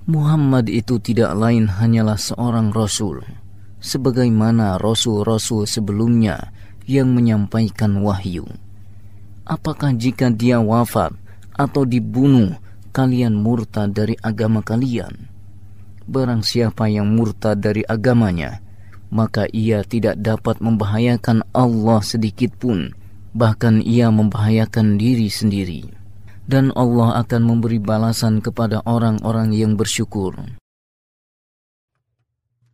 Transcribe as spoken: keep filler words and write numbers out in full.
Muhammad itu tidak lain hanyalah seorang rasul, sebagaimana rasul-rasul sebelumnya yang menyampaikan wahyu. Apakah jika dia wafat atau dibunuh, kalian murtad dari agama kalian? Barang siapa yang murtad dari agamanya, maka ia tidak dapat membahayakan Allah sedikit pun, bahkan ia membahayakan diri sendiri. Dan Allah akan memberi balasan kepada orang-orang yang bersyukur.